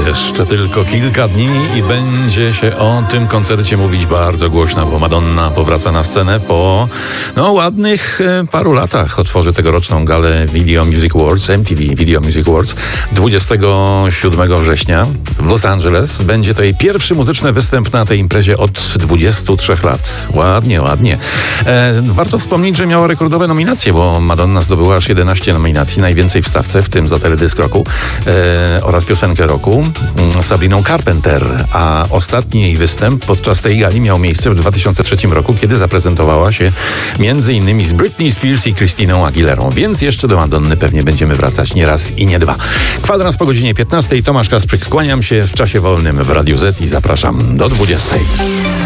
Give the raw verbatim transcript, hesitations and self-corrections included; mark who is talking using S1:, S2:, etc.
S1: Jeszcze tylko kilka dni i będzie się o tym koncercie mówić bardzo głośno, bo Madonna powraca na scenę po no ładnych e, paru latach. Otworzy tegoroczną galę Video Music Awards, M T V Video Music Awards dwudziestego siódmego września w Los Angeles. Będzie to jej pierwszy muzyczny występ na tej imprezie od dwudziestu trzech lat. Ładnie, ładnie. E, warto wspomnieć, że miała rekordowe nominacje, bo Madonna zdobyła aż jedenaście nominacji, najwięcej w stawce, w tym za teledysk roku e, oraz piosenkę roku z Sabriną Carpenter, a ostatni jej występ podczas tej gali miał miejsce w dwa tysiące trzecim roku, kiedy zaprezentowała się między innymi z Britney Spears i Christiną Aguilerą, więc jeszcze do Madonny pewnie będziemy wracać nie raz i nie dwa. Kwadrans po godzinie piętnastej. Tomasz Kasprzyk, kłaniam się w czasie wolnym w Radiu Z i zapraszam do dwudziestej.